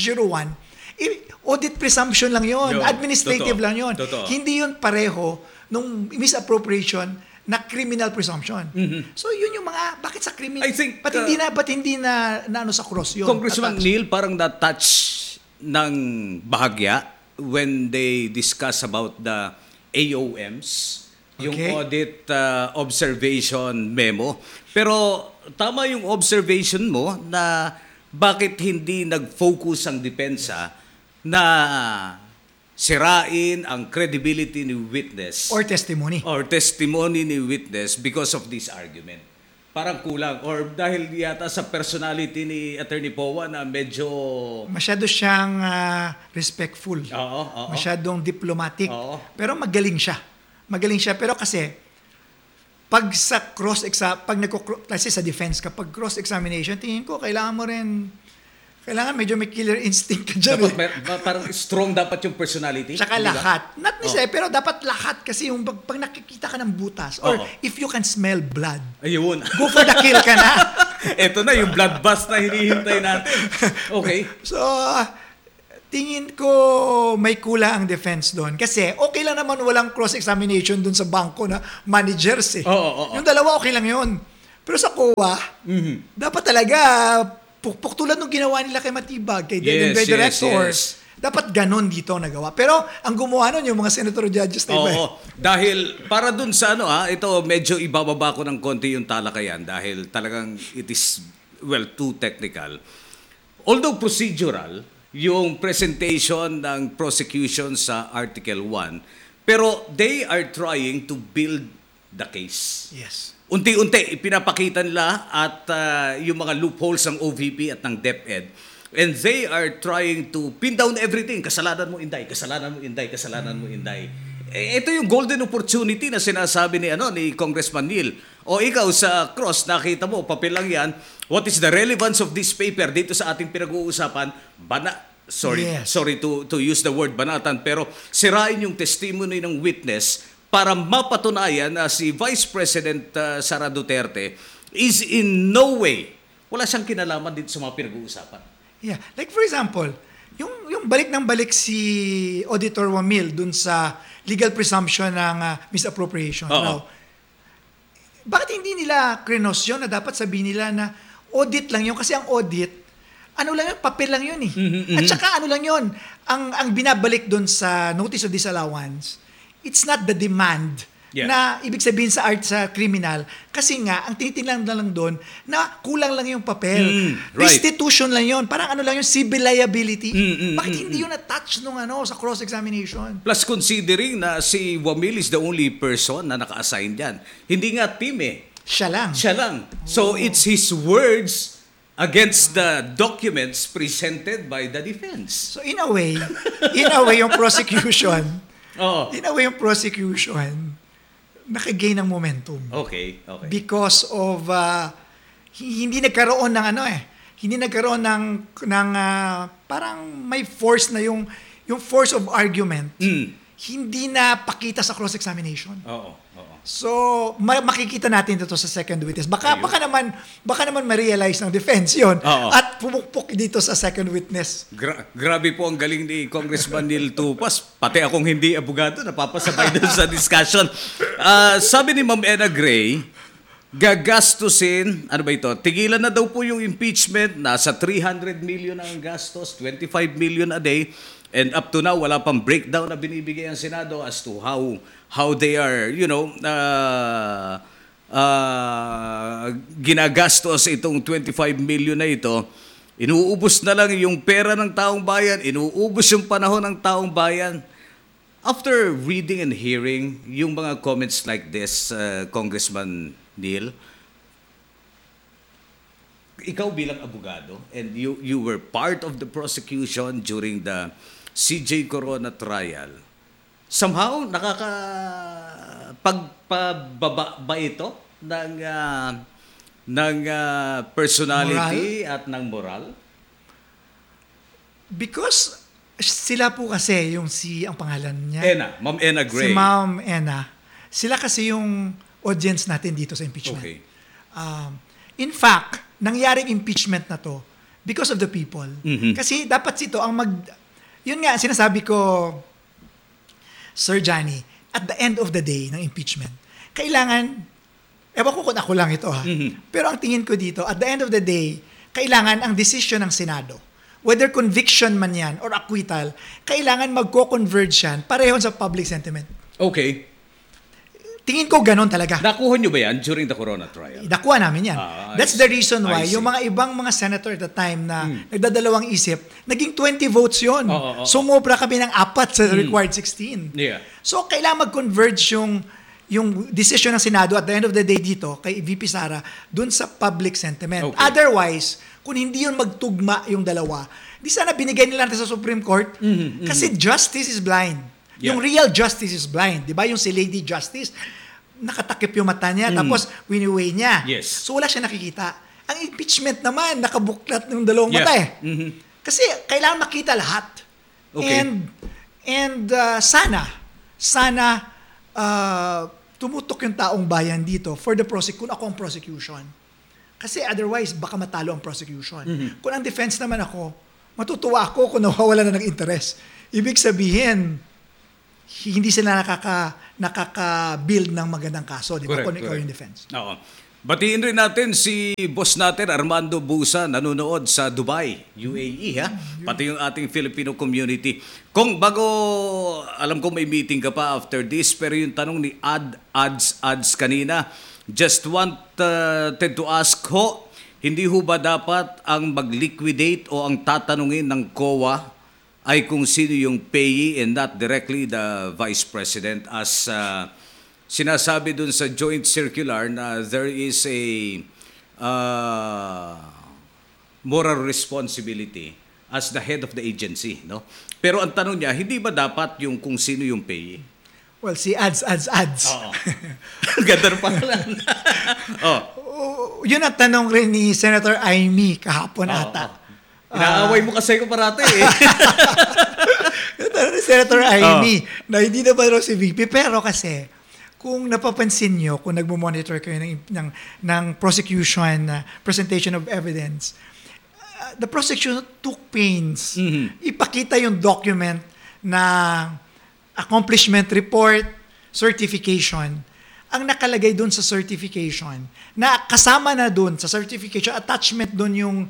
audit presumption lang yon, administrative lang yon. Hindi yun pareho nung misappropriation na criminal presumption. So yun yung mga, bakit sa criminal? I think, ba't hindi na ano sa cross yun? Congressman Neil, parang na-touch ng bahagya when they discuss about the AOMs, yung audit observation memo. Pero tama yung observation mo na bakit hindi nag-focus ang depensa na sirain ang credibility ni witness or testimony ni witness because of this argument. Parang kulang or dahil yata sa personality ni Attorney Powa na medyo masyado siyang respectful. Masyadong diplomatic. Pero magaling siya. Pero kasi pag sa kasi sa defense kapag cross-examination, tingin ko kailangan mo rin Kailangan medyo may killer instinct ka dyan. Dapat parang strong dapat yung personality. Tsaka di ba? lahat. Not necessarily, pero dapat lahat kasi yung pag nakikita ka ng butas or if you can smell blood, Ayun. go for the kill ka na. Ito na yung bloodbath na hinihintay natin. Okay. So, tingin ko may kulang ang defense doon. Kasi okay lang naman walang cross-examination doon sa bangko na managers eh. Oo. Yung dalawa okay lang yun. Pero sa COA, dapat talaga pukpuk tulad ng ginawa nila kay Matibag, kay David Director. yes. Dapat ganon dito nagawa. Pero ang gumawa nun yung mga senator judges na iba. Oo. Dahil para dun sa ito medyo ibababa ko ng konti yung talakayan dahil talagang it is too technical. Although procedural, yung presentation ng prosecution sa Article 1, pero they are trying to build the case. Yes. Unti-unti, ipinapakita nila at yung mga loopholes ng OVP at ng DepEd. And they are trying to pin down everything. Kasalanan mo, Inday. Kasalanan mo, Inday. Kasalanan mo, Inday. Ito yung golden opportunity na sinasabi ni Congressman Neil. O ikaw sa Cross, nakita mo, papel lang yan. What is the relevance of this paper dito sa ating pinag-uusapan? Sorry to use the word banatan, pero sirain yung testimony ng witness para mapatunayan na si Vice President Sara Duterte is in no way, wala siyang kinalaman dito sa mga pinag-uusapan. Yeah. Like for example, yung balik ng balik si Auditor Wamil dun sa legal presumption ng misappropriation. Oo. Now, bakit hindi nila krenos yun na dapat sabihin nila na audit lang yun? Kasi ang audit, ano lang yun, papel lang yun eh. At saka ano lang yun, ang binabalik dun sa notice of disallowance, it's not the demand na ibig sabihin sa criminal kasi nga ang tinitingnan lang doon na kulang lang yung papel. Right. Restitution lang yun. Parang ano lang yung civil liability. Bakit hindi yun na-touch nung sa cross-examination? Plus considering na si Wamil is the only person na naka-assign diyan. Hindi nga team eh. Siya lang. So it's his words against the documents presented by the defense. So in a way yung prosecution nakagain ng momentum. Okay. Because of hindi nagkaroon ng parang may force na yung force of argument. Hindi na pakita sa cross-examination. Oo. So, makikita natin ito sa second witness. Baka naman ma-realize ng defense yun at pumukpok dito sa second witness. Grabe po ang galing ni Congressman Neil Tupas. Pati akong hindi abogado, napapasabay doon sa discussion. Sabi ni Ma'am Ena Gray, gagastusin, tigilan na daw po yung impeachment, nasa 300 million ang gastos, 25 million a day, and up to now, wala pang breakdown na binibigay ang Senado as to how they are, ginagastos itong 25 million na ito. Inuubos na lang yung pera ng taong bayan, inuubos yung panahon ng taong bayan. After reading and hearing yung mga comments like this, Congressman Neil, ikaw bilang abogado, and you were part of the prosecution during the CJ Corona trial, somehow nakakapagpababa ba ito ng personality at ng moral? Because sila po kasi ang pangalan niya. Ma'am Ena Gray. Si Ma'am Ena. Sila kasi yung audience natin dito sa impeachment. Okay. In fact, nangyaring impeachment na to because of the people. Kasi dapat yun nga, sinasabi ko, Sir Johnny, at the end of the day ng impeachment, kailangan, ewan ko kung ako lang ito pero ang tingin ko dito, at the end of the day, kailangan ang desisyon ng Senado, whether conviction man yan or acquittal, kailangan magko-converge yan pareho sa public sentiment. Okay. Tingin ko ganon talaga. Nakuha nyo ba yan during the Corona trial? Nakuha namin yan. That's the reason why I see. yung mga ibang mga senator at the time na nagdadalawang isip, naging 20 votes yun. Sumobra kami ng 4 sa required 16. Yeah. So, kailangan mag-converge yung decision ng Senado at the end of the day dito, kay VP Sara, dun sa public sentiment. Okay. Otherwise, kung hindi yun magtugma yung dalawa, di sana binigay nila natin sa Supreme Court. Kasi justice is blind. Yeah. Yung real justice is blind. Di ba? Yung si Lady Justice, nakatakip yung mata niya, tapos winiweigh niya. Yes. So wala siya nakikita. Ang impeachment naman, nakabuklat ng dalawang mata eh. Kasi kailangan makita lahat. Okay. And sana tumutok yung taong bayan dito for the prosecution. Ako ang prosecution. Kasi otherwise, baka matalo ang prosecution. Kung ang defense naman ako, matutuwa ako kung nawawala na ng interest. Ibig sabihin, hindi sila nakaka-build ng magandang kaso, di ba? Kung ikaw yung defense. Oo. Batiin rin natin si boss natin, Armando Busa, nanonood sa Dubai, UAE, ha? Pati yung ating Filipino community. Kung bago, alam ko may meeting ka pa after this, pero yung tanong ni Ads kanina, just wanted to ask ho, hindi ho ba dapat ang mag-liquidate o ang tatanungin ng COA ay kung sino yung payee and not directly the Vice President, as sinasabi dun sa joint circular na there is a moral responsibility as the head of the agency, no? Pero ang tanong niya, hindi ba dapat yung kung sino yung payee? Well, si ads. Oo. Ganda ng pangalan. Yun ang tanong rin ni Senator Amy kahapon ata. Inaaway mo kasi ko parati eh. Tanong ni Senator Amy na hindi na ba raw si VP, pero kasi kung napapansin nyo, kung nagmo-monitor kayo ng prosecution, presentation of evidence, the prosecution took pains. Ipakita yung document na accomplishment report, certification. Ang nakalagay doon sa certification, na kasama na doon sa certification, attachment doon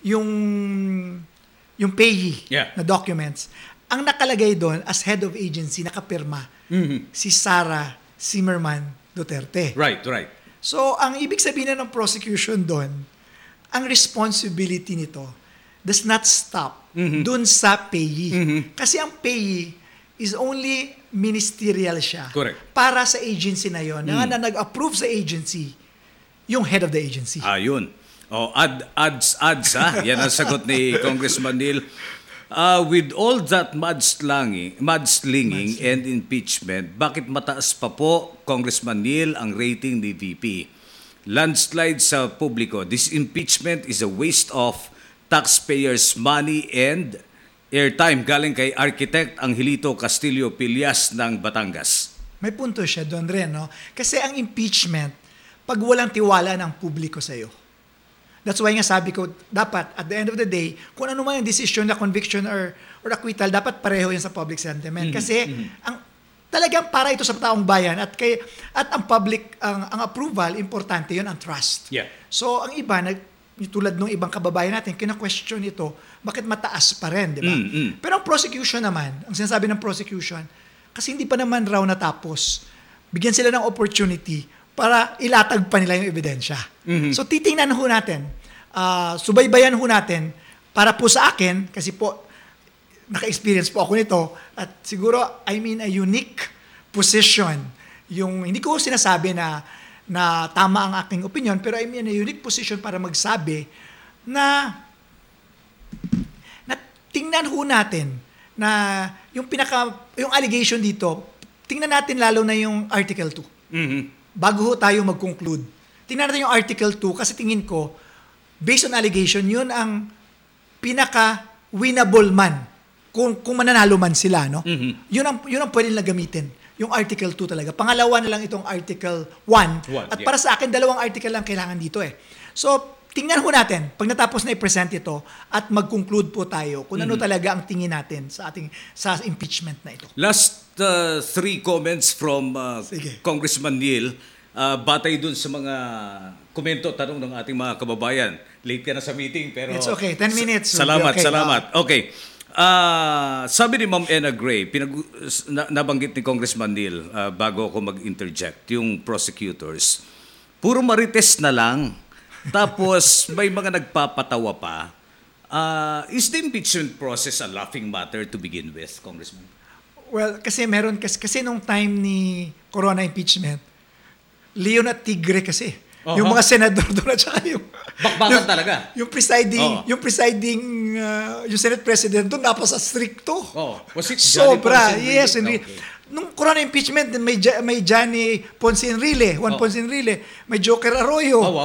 yung payee na documents. Ang nakalagay doon as head of agency, nakapirma, si Sara Zimmerman Duterte. Right. So, ang ibig sabihin ng prosecution doon, ang responsibility nito does not stop doon sa payee. Kasi ang payee is only ministerial siya. Correct. Para sa agency na yon, na nag-approve sa agency, yung head of the agency. Ayun. Ads ha. Yan ang sagot ni Congressman Neil. With all that mudslinging and impeachment, bakit mataas pa po, Congressman Neil, ang rating ni VP? Landslide sa publiko. This impeachment is a waste of taxpayers' money and airtime. Galing kay Architect Angelito Castillo Pillas ng Batangas. May punto siya doon rin, no? Kasi ang impeachment, pag walang tiwala ng publiko sa'yo. That's why nga sabi ko, dapat, at the end of the day, kung ano man yung decision na conviction or acquittal, dapat pareho yan sa public sentiment. Kasi, talagang para ito sa taong bayan at ang public, ang approval, importante yun, ang trust. Yeah. So, ang iba, tulad ng ibang kababayan natin, kina-question ito, bakit mataas pa rin, di ba? Pero ang prosecution naman, ang sinasabi ng prosecution, kasi hindi pa naman raw natapos, bigyan sila ng opportunity para ilatag pa nila yung ebidensya. So titingnan ho natin, subaybayan ho natin, para po sa akin, kasi po, naka-experience po ako nito, at siguro, a unique position, yung, hindi ko sinasabi na tama ang aking opinion, pero a unique position para magsabi na tingnan ho natin na yung allegation dito, tingnan natin lalo na yung Article 2. Bago ho tayo mag-conclude. Tingnan natin yung Article 2 kasi tingin ko, based on allegation, yun ang pinaka-winnable man kung mananalo man sila, no? Yun ang pwede na gamitin. Yung Article 2 talaga. Pangalawa na lang itong Article 1. At para sa akin, dalawang article lang kailangan dito eh. So, tingnan ho natin, pag natapos na i-present ito, at mag-conclude po tayo kung ano talaga ang tingin natin sa impeachment na ito. Last three comments from Congressman Neil, batay dun sa mga komento, tanong ng ating mga kababayan. Late ka na sa meeting, pero... It's okay, 10 minutes. Salamat. Okay. Sabi ni Ma'am Ena Gray, nabanggit ni Congressman Neil bago ako mag-interject, yung prosecutors, puro marites na lang, tapos may mga nagpapatawa pa. Is the impeachment process a laughing matter to begin with, Congressman? Well, kasi nung time ni Corona impeachment, Leon at Tigre kasi. Yung mga senador doon at saka yung... Bakbakan talaga. Yung presiding Senate President doon, napasa stricto. Was it Sobra. Johnny Ponce Yes. Enrile? Nung Corona impeachment, may Johnny Ponce Enrile, Juan Ponce Enrile, may Joker Arroyo. Oh, wow.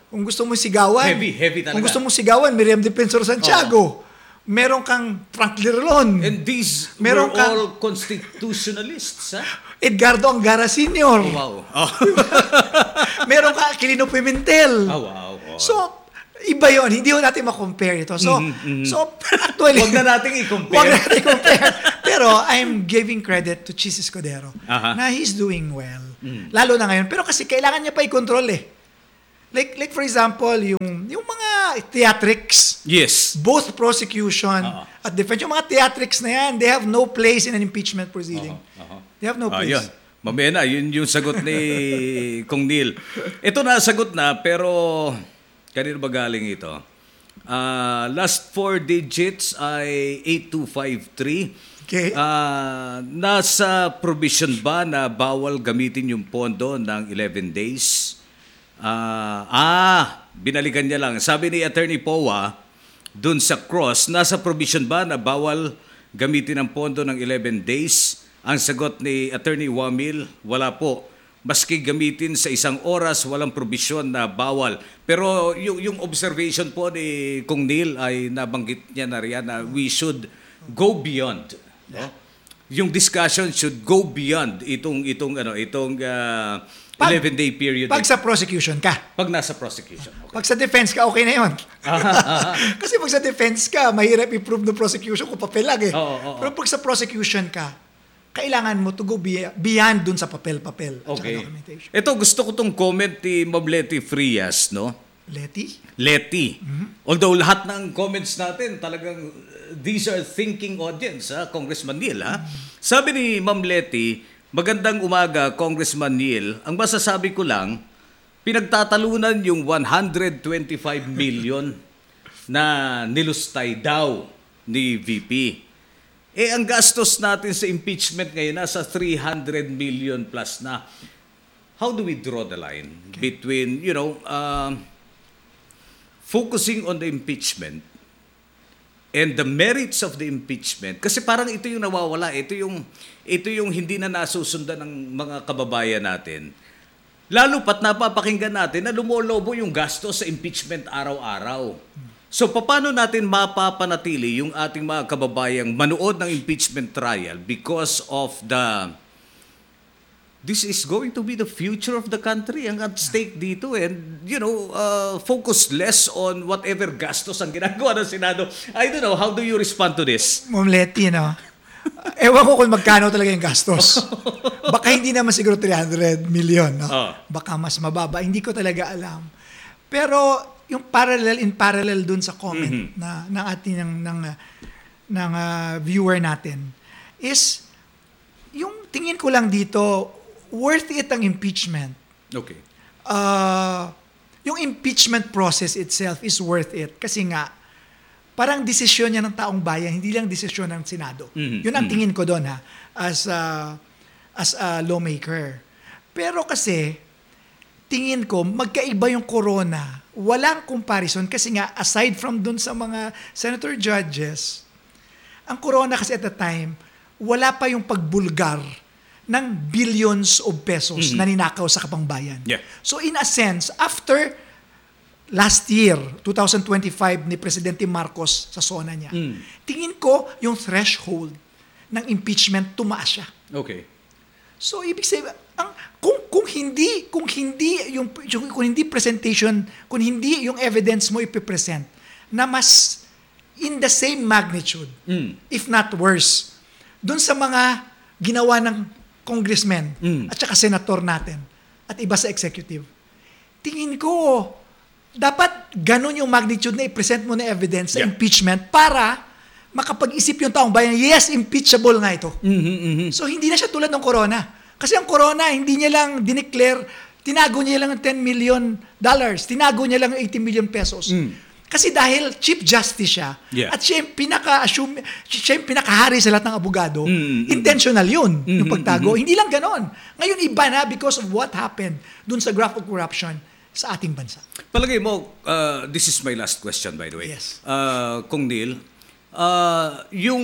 Kung gusto mo sigawan. Heavy talaga. Kung gusto mo sigawan, Miriam Defensor Santiago. Meron kang Franklin Rolon. And these Meron were kang- all constitutionalists, ha? Edgardo Angara Sr. Oh, wow. Oh. Meron ka Aquilino Pimentel. Oh, wow. Oh. So, iba yon. Hindi ho natin ma-compare ito. So, so actually, Huwag na nating i-compare. Huwag na natin i-compare. Pero I'm giving credit to Chis Escudero Aha. na he's doing well. Lalo na ngayon. Pero kasi kailangan niya pa i-control eh. Like for example, yung mga theatrics, Yes. both prosecution at defense, yung mga theatrics na yan, they have no place in an impeachment proceeding. They have no place. Yun. Mamaya na, yun yung sagot ni Kong Neil. Ito na, sagot na, pero kanino ba galing ito? Last 4 digits ay 8253. Okay. Nasa provision ba na bawal gamitin yung pondo ng 11 days? Binalikan niya lang. Sabi ni Attorney Powa, dun sa cross, nasa provision ba na bawal gamitin ang pondo ng 11 days? Ang sagot ni Attorney Wamil, wala po. Maski gamitin sa 1 oras, walang provision na bawal. Pero yung observation po ni Kong Neil ay nabanggit niya na riyan na we should go beyond. No? Yung discussion should go beyond itong 11-day period. Pag sa prosecution ka. Pag nasa prosecution. Okay. Pag sa defense ka, okay na yun. Kasi pag sa defense ka, mahirap i-prove ng prosecution kung papel lang eh. Oo. Pero pag sa prosecution ka, kailangan mo to go beyond dun sa papel-papel. At Okay. saka documentation. Ito, gusto ko tong comment ni Ma'am Letty Frias, no? Letty. Although lahat ng comments natin, talagang these are thinking audience, ha? Congressman Neil, ha? Sabi ni Ma'am Letty, magandang umaga, Congressman Neil. Ang masasabi ko lang, pinagtatalunan yung 125 million na nilustay daw ni VP. Ang gastos natin sa impeachment ngayon nasa 300 million plus na. How do we draw the line between, focusing on the impeachment and the merits of the impeachment? Kasi parang ito yung nawawala, ito yung hindi na nasusundan ng mga kababayan natin. Lalo pat napapakinggan natin na lumolobo yung gastos sa impeachment araw-araw. So paano natin mapapanatili yung ating mga kababayang manood ng impeachment trial because of this is going to be the future of the country ang at stake dito, and focus less on whatever gastos ang ginagawa ng Senado. I don't know, how do you respond to this? Ma'am Letty, no? Ewan ko kung magkano talaga yung gastos. Baka hindi naman siguro 300 million, no? Baka mas mababa. Hindi ko talaga alam. Pero yung in parallel dun sa comment ng ating ng viewer natin is yung tingin ko lang dito, worth it ang impeachment. Okay. Yung impeachment process itself is worth it kasi nga parang desisyon niya ng taong bayan, hindi lang desisyon ng Senado. Yun ang tingin ko doon, ha, as a lawmaker. Pero kasi tingin ko magkaiba yung corona. Walang comparison kasi nga aside from doon sa mga senator judges, ang corona kasi at the time wala pa yung pagbulgar ng billions of pesos na ninakaw sa kapangbayan. Yeah. So in a sense, after last year, 2025 ni Presidente Marcos sa SONA niya, tingin ko yung threshold ng impeachment tumaas siya. Okay. So ibig sabihin, kung hindi presentation, kung hindi yung evidence mo ipipresent na mas in the same magnitude, if not worse, dun sa mga ginawa ng congressmen at saka senator natin at iba sa executive, tingin ko dapat ganun yung magnitude na i-present mo na evidence sa impeachment para makapag-isip yung taong bayan, yes, impeachable nga ito. So hindi na siya tulad ng corona. Kasi ang corona, hindi niya lang dineclare, tinago niya lang ng $10 million, tinago niya lang 80 million pesos. Kasi dahil Chief Justice siya, at siya yung pinakahari sa lahat ng abogado, intentional yun, yung pagtago. Hindi lang ganon. Ngayon iba na because of what happened dun sa graph of corruption sa ating bansa. Palagay mo, this is my last question by the way. Yes. Kong Neil, yung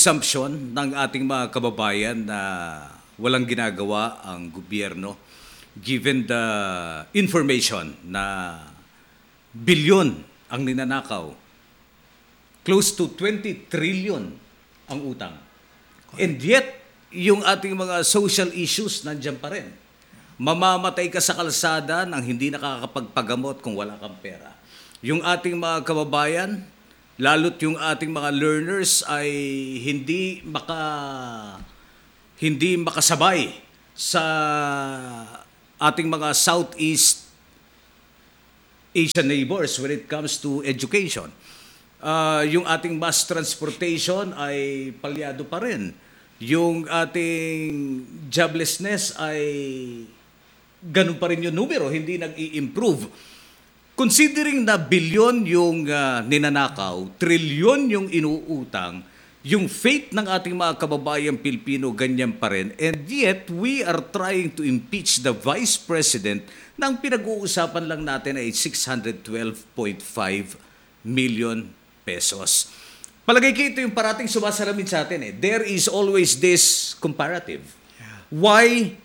presumption ng ating mga kababayan na walang ginagawa ang gobyerno, given the information na bilyon ang ninanakaw, close to 20 trillion ang utang. And yet, yung ating mga social issues nandyan pa rin. Mamamatay ka sa kalsada nang hindi nakakapagpagamot kung wala kang pera. Yung ating mga kababayan, lalo't yung ating mga learners ay hindi makasabay sa ating mga Southeast Asian neighbors when it comes to education. Yung ating mass transportation ay palyado pa rin. Yung ating joblessness ay ganun pa rin yung numero, hindi nag-i-improve. Considering na bilyon yung ninanakaw, trilyon yung inuutang, yung fate ng ating mga kababayang Pilipino ganyan pa rin. And yet, we are trying to impeach the Vice President nang pinag-uusapan lang natin ay 612.5 million pesos. Palagay ko ito yung parating sumasalamin sa atin. There is always this comparative. Why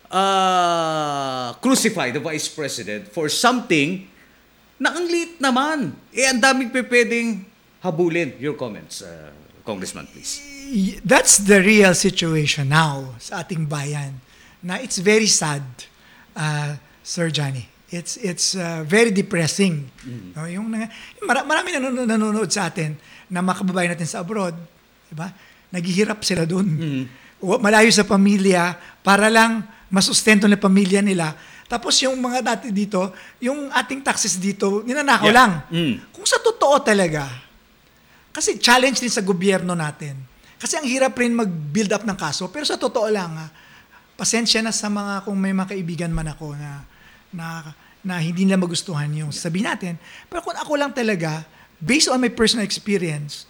crucify the Vice President for something na ang liit naman? Ang daming pwedeng habulin. Your comments, Congressman, please. That's the real situation now sa ating bayan. Na it's very sad, Sir Johnny. It's very depressing. No, yung marami nanonood sa atin na mga kababayan natin sa abroad, di ba? Naghihirap sila doon. Malayo sa pamilya para lang masustento ng pamilya nila. Tapos yung mga dati dito, yung ating taxes dito, ninanakaw lang. Kung sa totoo talaga, kasi challenge din sa gobyerno natin. Kasi ang hirap rin mag-build up ng kaso. Pero sa totoo lang, pasensya na sa mga, kung may mga kaibigan man ako na hindi nila magustuhan yung sabihin natin. Pero kung ako lang talaga, based on my personal experience,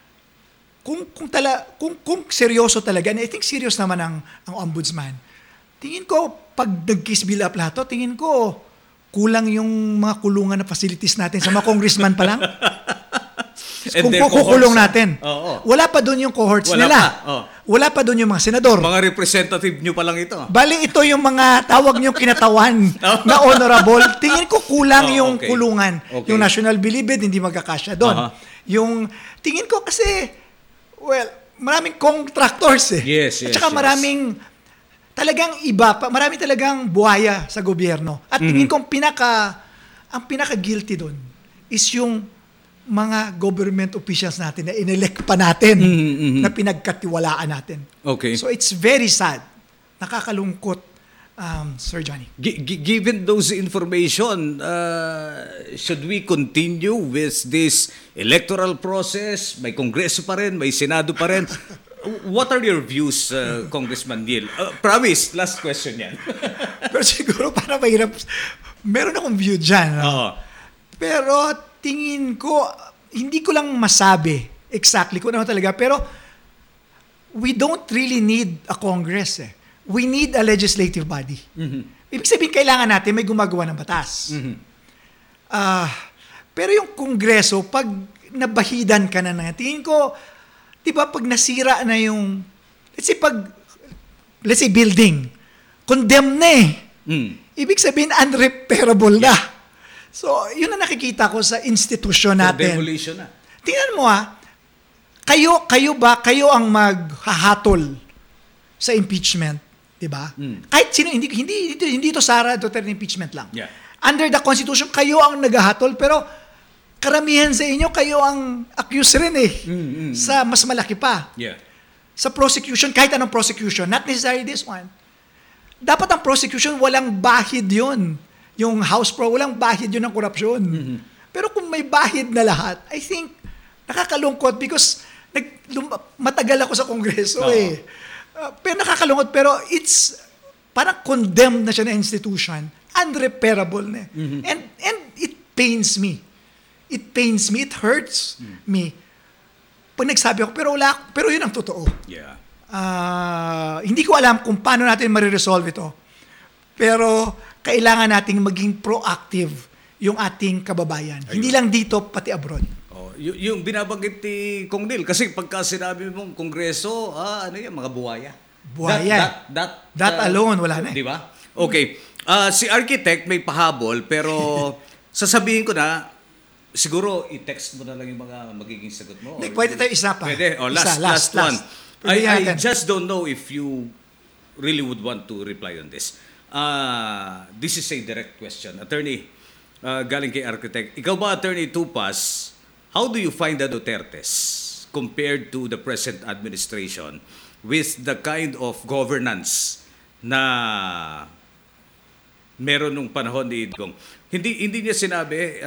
kung seryoso talaga, and I think serious naman ang ombudsman, tingin ko, pag nag-case build up lahat to, tingin ko, kulang yung mga kulungan na facilities natin sa mga congressman pa lang. Kung kukulong natin. Wala pa doon yung cohorts nila. Wala pa doon yung mga senador. Mga representative nyo pa lang ito. Bali, ito yung mga tawag nyo kinatawan na honorable. Tingin ko kulang yung kulungan. Yung National Bilibid, hindi magkakasya doon. Yung, tingin ko kasi, well, maraming contractors eh. Yes, At saka maraming, talagang iba, maraming talagang buhaya sa gobyerno. At tingin ko ang pinaka-guilty doon is yung mga government officials natin na inelect pa natin, na pinagkatiwalaan natin. Okay. So it's very sad. Nakakalungkot, Sir Johnny. Given those information, should we continue with this electoral process? May Kongreso pa rin, may Senado pa rin. What are your views, Congressman Neil? Promise, last question yan. Pero siguro para mahirap, meron akong view dyan. No? Pero tingin ko, hindi ko lang masabi exactly kung ano talaga, pero we don't really need a Congress. We need a legislative body. Ibig sabihin, kailangan natin may gumagawa ng batas. Pero yung Kongreso, pag nabahidan ka na tingin ko, di ba, pag nasira na yung, let's say building, condemned na eh. Ibig sabihin, unrepairable na. So, yun ang nakikita ko sa institusyon natin. Demolition na. Tingnan mo kayo ang maghahatol sa impeachment, 'di ba? Kahit sino, hindi ito Sara Duterte impeachment lang. Yeah. Under the Constitution, kayo ang naghahatol, pero karamihan sa inyo, kayo ang accused rin eh. Sa mas malaki pa. Yeah. Sa prosecution, kahit anong prosecution, not necessarily this one. Dapat ang prosecution, walang bahid yun. Yung House Pro, walang bahid yun ng korupsyon. Pero kung may bahid na lahat, I think, nakakalungkot because matagal ako sa Kongreso eh. Pero nakakalungkot, pero it's parang condemned na siya na institution. Unrepairable na. And it pains me. It pains me. It hurts me. Pag nagsabi ako, pero yun ang totoo. Yeah. Hindi ko alam kung paano natin mariresolve ito. Pero kailangan nating maging proactive yung ating kababayan. Ayun. Hindi lang dito, pati abroad. Yung binabanggit ni Kong Neil, kasi pagka sinabi mong Kongreso, ano yan, mga buhaya. Buhaya. That alone, wala na eh. Di ba? Okay. Si Architect may pahabol, pero sasabihin ko na, siguro i-text mo na lang yung mga magiging sagot mo. Hindi, pwede tayo isa pa. Pwede. O, Isa, last one. Pwede I natin. just don't know if you really would want to reply on this. This is a direct question. Attorney, galing kay Architect. Ikaw ba, Attorney Tupas, how do you find the Dutertes compared to the present administration with the kind of governance na meron nung panahon ni Digong? Hindi niya sinabi